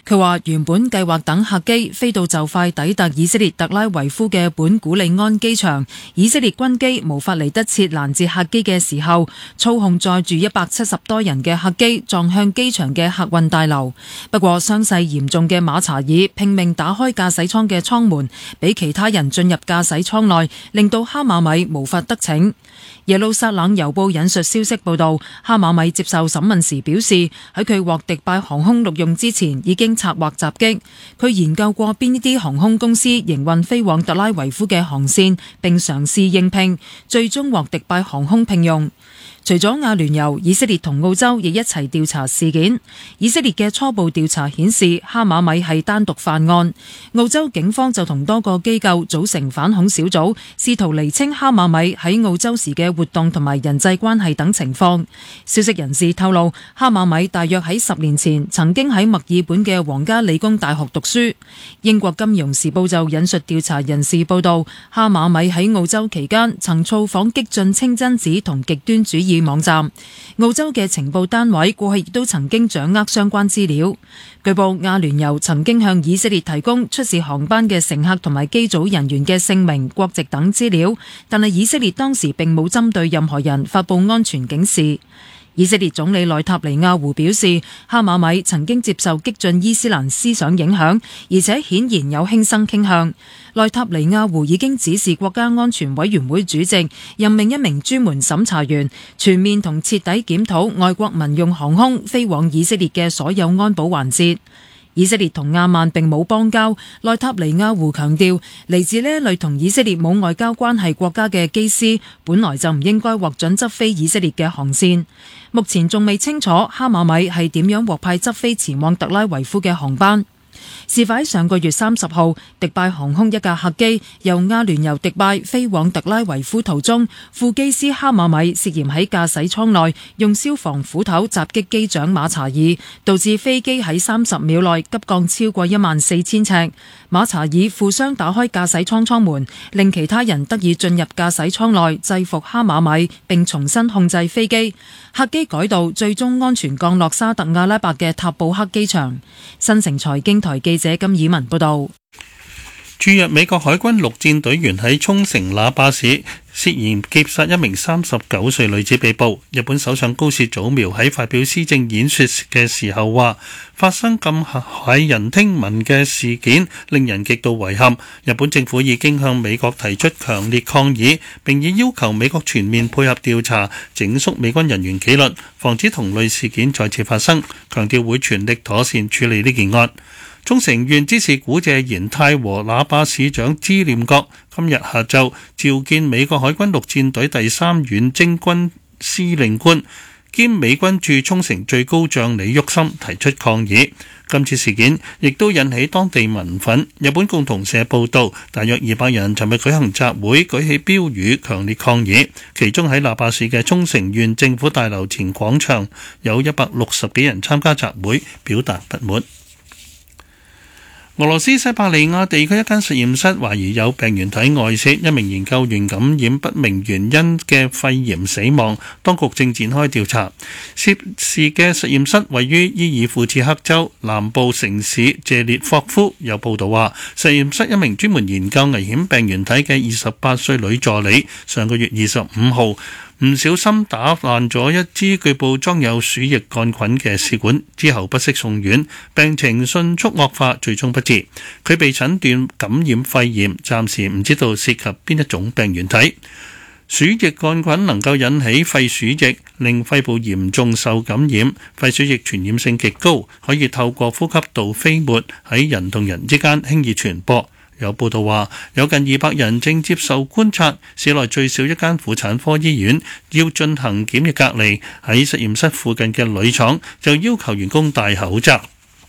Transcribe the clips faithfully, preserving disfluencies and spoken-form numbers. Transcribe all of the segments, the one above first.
佢話原本計劃等客機飛到就快抵達以色列特拉維夫嘅本古利安機場，以色列軍機無法嚟得切攔截客機嘅時候，操控載住一百七十多人嘅客機撞向機場嘅客運大樓。不過傷勢嚴重嘅馬查爾拼命打開駕駛艙嘅艙門，俾其他人進入駕駛艙內，令到哈馬米無法得逞。耶路撒冷郵報引述消息報道，哈馬米接受審問時表示，喺佢獲迪拜航空錄用之前已經策劃襲擊。佢研究過邊啲航空公司營運飛往特拉維夫嘅航線，並嘗試應聘，最終獲迪拜航空聘用。除咗阿聯酋，以色列同澳洲亦一齊調查事件。以色列嘅初步調查顯示，哈馬米係單獨犯案。澳洲警方就同多個機構組成反恐小組，試圖釐清哈馬米喺澳洲時嘅活動同埋人際關係等情況。消息人士透露，哈馬米大約喺十年前曾經喺墨爾本嘅皇家理工大學讀書。英國金融時報就引述調查人士報道，哈馬米喺澳洲期間曾造訪激進清真寺同極端主義網站。澳洲嘅情報單位過去亦都曾經掌握相關資料。據報，阿聯酋曾經向以色列提供出事航班嘅乘客同埋機組人員嘅姓名、國籍等資料，但係以色列當時並冇針對任何人發佈安全警示。以色列總理內塔尼亞胡表示，哈馬米曾經接受激進伊斯蘭思想影響，而且顯然有輕生傾向。內塔尼亞胡已經指示國家安全委員會主席任命一名專門審查員，全面同徹底檢討外國民用航空飛往以色列嘅所有安保環節。以色列同阿曼並冇邦交，內塔尼亞胡強調，嚟自呢一類同以色列冇外交關係國家嘅機師，本來就唔應該獲准執飛以色列嘅航線。目前仲未清楚哈馬米係點樣獲派執飛前往特拉維夫嘅航班。事發喺上個月三十號，迪拜航空一架客機由阿聯酋迪拜飛往特拉維夫途中，副機師哈馬米涉嫌喺駕駛艙內用消防斧頭襲擊機長馬查爾，導致飛機喺三十秒內急降超過一萬四千尺。馬查爾負傷打開駕駛艙艙門，令其他人得以進入駕駛艙內制服哈馬米，並重新控制飛機。客機改道最終安全降落沙特阿拉伯嘅塔布克機場。新城財經台記者金以文報道。 駐日美國海軍陸戰隊員喺沖繩那霸市涉嫌劫殺一名三十九歲女子被捕。日本首相高市早苗喺發表施政演說嘅時候話，發生咁駭人聽聞嘅事件令人極度遺憾。日本政府已經向美國提出強烈抗議，並已要求美國全面配合調查，整肅美軍人員紀律，防止同類事件再次發生，強調會全力妥善處理呢件案。沖繩縣知事古謝賢太和那霸市長知念國今日下晝召見美國海軍陸戰隊第三遠征軍司令官兼美軍駐沖繩最高將李旭森，提出抗議。今次事件亦都引起當地民憤。日本共同社報道，大約二百人尋日舉行集會，舉起標語，強烈抗議。其中喺那霸市嘅沖繩縣政府大樓前廣場，有一百六十幾人參加集會，表達不滿。俄羅斯西伯利亞地區一間實驗室懷疑有病原體外泄，一名研究員感染不明原因嘅肺炎死亡，當局正展開調查。涉事嘅實驗室位於伊爾庫茨克州南部城市謝列霍夫。有報道話，實驗室一名專門研究危險病原體嘅二十八歲女助理，上個月二十五號唔小心打爛咗一支據報裝有鼠疫桿菌嘅試管，之後不適送院，病情迅速惡化，最終不治。佢被診斷感染肺炎，暫時唔知道涉及邊一種病原體。鼠疫桿菌能夠引起肺鼠疫，令肺部嚴重受感染。肺鼠疫傳染性極高，可以透過呼吸道飛沫喺人同人之間輕易傳播。有報道話，有近二百人正接受觀察，市內最少一間婦產科醫院要進行檢疫隔離。喺實驗室附近嘅鋁廠就要求員工戴口罩。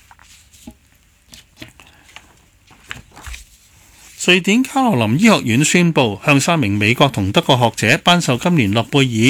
瑞典卡羅林醫學院宣布向三名美國同德國學者頒授今年諾貝爾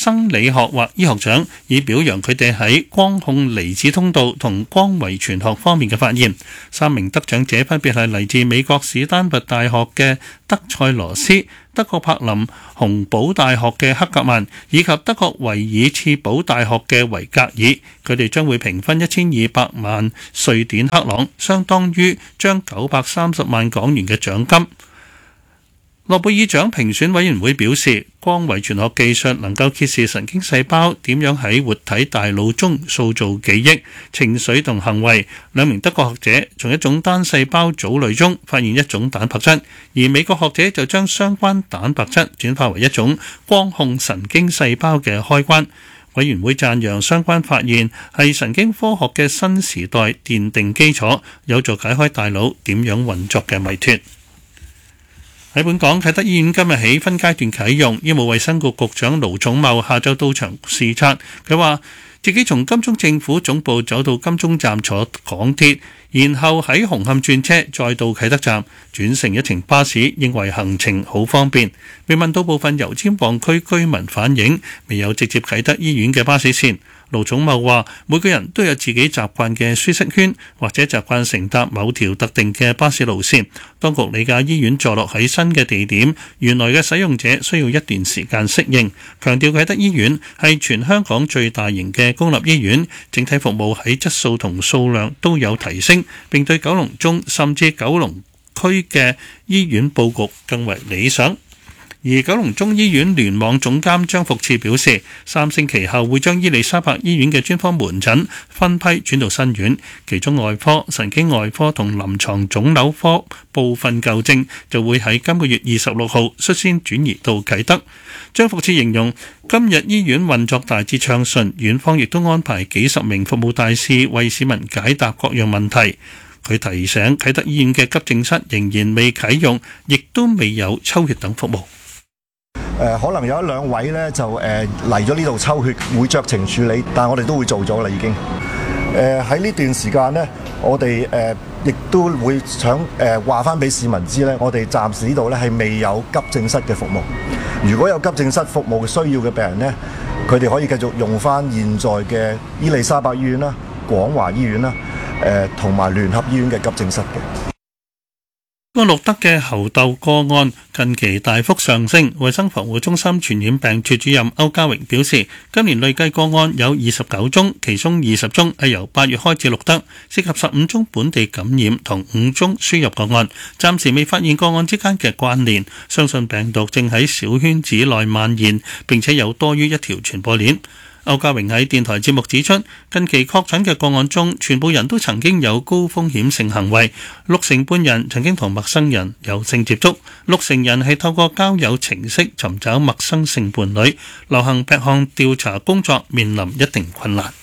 生理學或醫學獎，以表揚佢哋喺光控離子通道同光遺傳學方面嘅發現。三名得獎者分別係嚟自美國史丹佛大學嘅德塞羅斯、德國柏林洪堡大學嘅克格曼以及德國維爾茨堡大學嘅維格爾，佢哋將會平分一千二百萬瑞典克朗，相當於將九百三十萬港元嘅獎金。諾貝爾獎評選委員會表示，光遺傳學技術能夠揭示神經細胞點樣喺活體大腦中塑造記憶、情緒同行為。兩名德國學者從一種單細胞藻類中發現一種蛋白質，而美國學者就將相關蛋白質轉化為一種光控神經細胞嘅開關。委員會讚揚相關發現係神經科學嘅新時代奠定基礎，有助解開大腦點樣運作嘅謎團。喺本港，啟德醫院今日起分階段啟用，醫務衛生局局長盧寵茂下晝到場視察。佢話自己從金鐘政府總部走到金鐘站坐港鐵，然後喺紅磡轉車，再到啟德站轉乘一程巴士，認為行程好方便。被問到部分油尖旺區居民反映未有直接啟德醫院嘅巴士線，盧寵茂話每個人都有自己習慣嘅舒適圈，或者習慣乘搭某條特定嘅巴士路線。當局理解醫院坐落喺新嘅地點，原來嘅使用者需要一段時間適應，強調啟德醫院係全香港最大型嘅公立醫院，整體服務喺質素同數量都有提升，並對九龍中甚至九龍區嘅醫院佈局更為理想。而九龍中醫院聯網總監張福賜表示，三星期後會將伊利沙伯醫院嘅專科門診分批轉到新院，其中外科、神經外科同臨床腫瘤科部分舊症就會喺今個月二十六號率先轉移到啟德。張福賜形容今日醫院運作大致暢順，院方亦都安排幾十名服務大使為市民解答各樣問題。佢提醒啟德醫院嘅急症室仍然未啟用，亦都未有抽血等服務。 誒、呃、可能有一兩位咧就誒嚟咗呢度抽血，會酌情處理，但係我哋都會做咗啦已經。誒喺呢段時間呢，我哋誒亦都會想誒話翻俾市民知咧，我哋暫時呢度咧係未有急症室嘅服務。如果有急症室服務需要嘅病人呢，佢哋可以繼續用翻現在嘅伊利沙伯醫院啦、廣華醫院啦、誒同埋聯合醫院嘅急症室嘅。 安錄得嘅猴痘個案近期大幅上升，衛生防護中心傳染病處主任歐家榮表示，今年累計個案有二十九宗，其中二十宗係由八月開始錄得，涉及十五宗本地感染同五宗輸入個案，暫時未發現個案之間嘅關聯，相信病毒正喺小圈子內蔓延，並且有多於一條傳播鏈。歐家榮喺電台節目指出，近期確診嘅個案中，全部人都曾經有高風險性行為，六成半人曾經同陌生人有性接觸，六成人係透過交友程式尋找陌生性伴侶。流行病學調查工作面臨一定困難。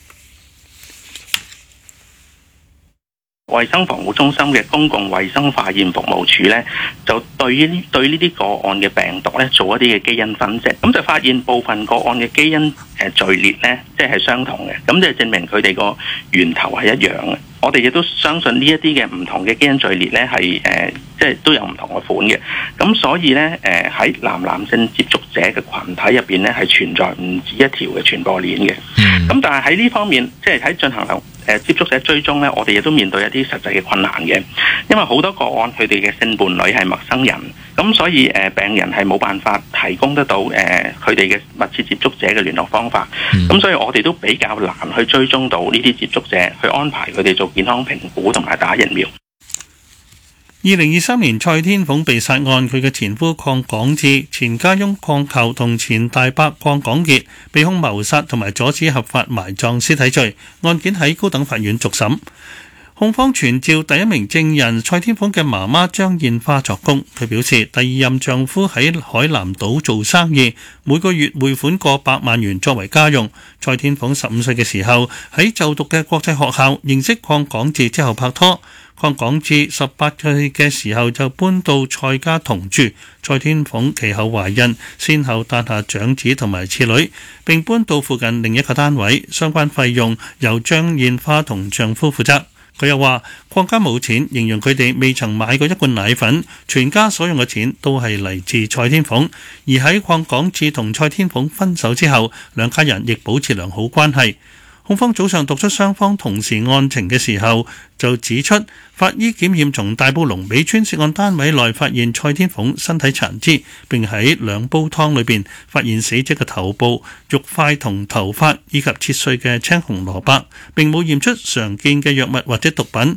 衛生防護中心嘅公共衛生化驗服務處咧，就對於對呢啲個案嘅病毒咧做一啲嘅基因分析，咁就發現部分個案嘅基因誒序列咧，即係相同嘅，咁就證明佢哋個源頭係一樣嘅。我哋亦都相信呢一啲嘅唔同嘅基因序列咧係誒，即係都有唔同嘅款嘅。咁所以咧誒喺男男性接觸者嘅群體入邊咧係存在唔止一條嘅傳播鏈嘅。咁、嗯、但係喺呢方面，即係喺進行流誒接觸者追蹤咧，我哋亦都面對一啲實際嘅困難嘅，因為好多個案佢哋嘅性伴侶係陌生人，咁所以誒病人係冇辦法提供得到誒佢哋嘅密切接觸者嘅聯絡方法，咁、嗯、所以我哋都比較難去追蹤到呢啲接觸者，去安排佢哋做健康評估同埋打疫苗。 二零二三年蔡天鳳被殺案，佢嘅前夫鄺港智、前家翁鄺球同前大伯鄺港傑被控謀殺同埋阻止合法埋葬屍體罪，案件喺高等法院續審。控方傳召第一名證人蔡天鳳嘅媽媽張燕花作供，佢表示第二任丈夫喺海南島做生意，每個月匯款過百萬元作為家用。蔡天鳳十五歲嘅時候喺就讀嘅國際學校認識鄺港智之後拍拖。鄺港智十八歲嘅時候就搬到蔡家同住，蔡天鳳其後懷孕，先後誕下長子同埋次女，並搬到附近另一個單位，相關費用由張燕花同丈夫負責。 佢又話鄺家冇錢，形容佢哋未曾買過一罐奶粉，全家所用嘅錢都係嚟自蔡天鳳。而喺鄺港智同蔡天鳳分手之後，兩家人亦保持良好關係。控方早上讀出雙方同時案情嘅時候，就指出法醫檢驗從大埔龍尾村涉案單位內發現蔡天鳳身體殘肢，並喺兩煲湯裏邊發現死者嘅頭部、肉塊同頭髮以及切碎嘅青紅蘿蔔，並冇驗出常見嘅藥物或者毒品。